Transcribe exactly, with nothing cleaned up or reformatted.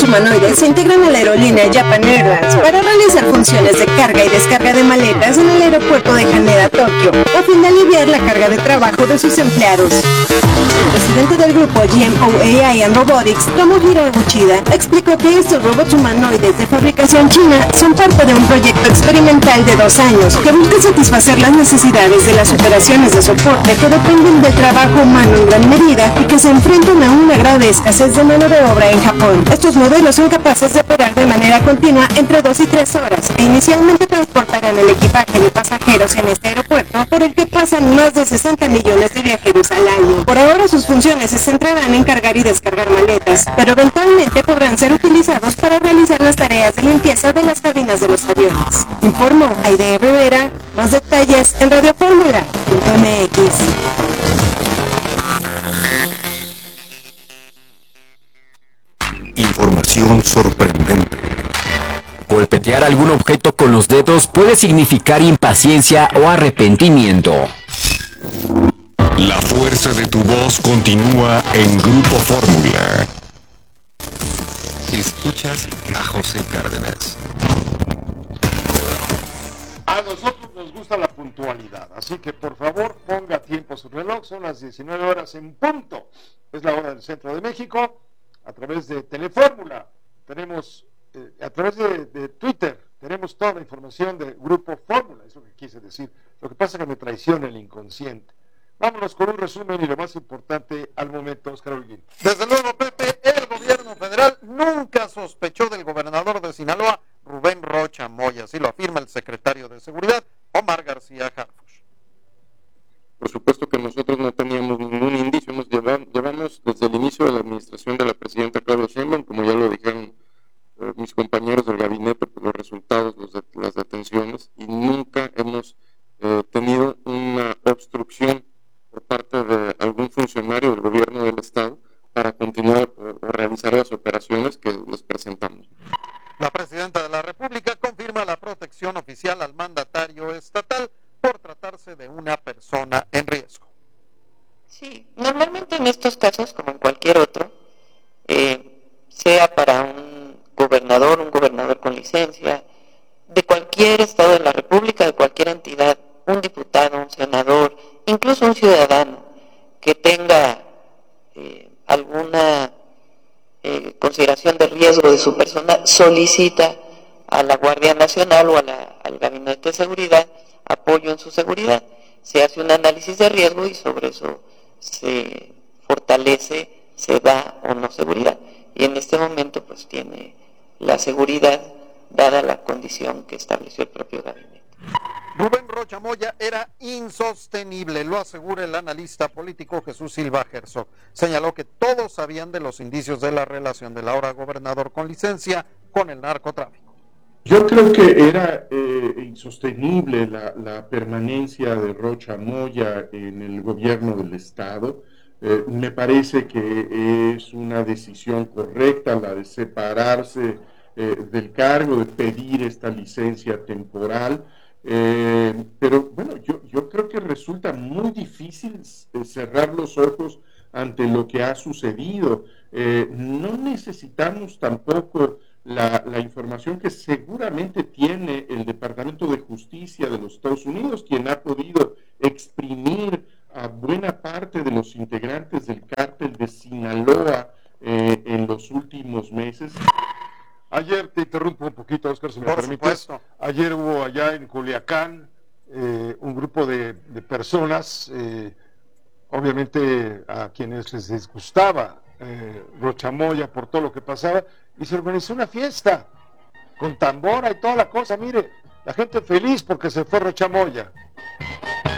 humanoides se integran a la aerolínea Japan Airlines para realizar funciones de carga y descarga de maletas en el aeropuerto de Haneda, Tokio, a fin de aliviar la carga de trabajo de sus empleados. El presidente del grupo G M O A I and Robotics, Tomohiro Uchida, explicó que estos robots humanoides de fabricación china son parte de un proyecto experimental de dos años que busca satisfacer las necesidades de las operaciones de soporte que dependen del trabajo humano en gran medida y que se enfrentan a una grave escasez de mano de obra en Japón. Estos modelos son capaces de operar de manera continua entre dos y tres horas e inicialmente transportarán el equipaje de pasajeros en este aeropuerto por el que pasan más de sesenta millones de viajeros al año. Por ahora sus funciones se centrarán en cargar y descargar maletas, pero eventualmente podrán ser utilizados para realizar las tareas de limpieza de las cabinas de los aviones. Informó Aide Rivera. Más detalles en radio fórmula punto m x. Información sorprendente. Golpetear algún objeto con los dedos puede significar impaciencia o arrepentimiento. La fuerza de tu voz continúa en Grupo Fórmula. Escuchas a José Cárdenas. A nosotros nos gusta la puntualidad, así que por favor ponga a tiempo su reloj, son las diecinueve horas en punto. Es la hora del centro de México, a través de Telefórmula, tenemos, eh, a través de, de Twitter, tenemos toda la información de Grupo Fórmula, eso que quise decir. Lo que pasa es que me traiciona el inconsciente. Vámonos con un resumen y lo más importante al momento, Oscar Holguín. Desde luego, Pepe, el gobierno federal nunca sospechó del gobernador de Sinaloa, Rubén Rocha Moya, así lo afirma el secretario de Seguridad, Omar García Harfuch. Por supuesto que nosotros no teníamos ningún indicio, nos llevamos, llevamos desde el inicio de la administración de la presidenta Claudia Sheinbaum, como ya lo dijeron eh, mis compañeros del gabinete, por los resultados, los de, las detenciones, y nunca hemos eh, tenido una obstrucción por parte de algún funcionario del gobierno del Estado para continuar o, o realizar las operaciones que les presentamos. La presidenta de la República confirma la protección oficial al mandatario estatal por tratarse de una persona en riesgo. Sí, normalmente en estos casos, como en cualquier otro, eh, sea para un gobernador, un gobernador con licencia, de cualquier estado de la República, de cualquier entidad, un diputado, un senador, incluso un ciudadano que tenga eh, alguna eh, consideración de riesgo de su persona, solicita a la Guardia Nacional o a la, al Gabinete de Seguridad apoyo en su seguridad. Se hace un análisis de riesgo y sobre eso se fortalece, se da o no seguridad. Y en este momento pues tiene la seguridad dada la condición que estableció el propio gabinete. Rubén Rocha Moya era insostenible, lo asegura el analista político Jesús Silva Herzog. Señaló que todos sabían de los indicios de la relación del ahora gobernador con licencia con el narcotráfico. Yo creo que era eh, insostenible la, la permanencia de Rocha Moya en el gobierno del Estado. Eh, me parece que es una decisión correcta la de separarse eh, del cargo, de pedir esta licencia temporal. Eh, pero bueno, yo, yo creo que resulta muy difícil cerrar los ojos ante lo que ha sucedido. Eh, no necesitamos tampoco la, la información que seguramente tiene el Departamento de Justicia de los Estados Unidos, quien ha podido exprimir a buena parte de los integrantes del cártel de Sinaloa eh, en los últimos meses. Ayer, te interrumpo un poquito, Oscar, si me Por permites. supuesto. Ayer hubo allá en Culiacán eh, un grupo de, de personas, eh, obviamente a quienes les disgustaba eh, Rocha Moya por todo lo que pasaba, y se organizó una fiesta con tambora y toda la cosa. Mire, la gente feliz porque se fue Rocha Moya.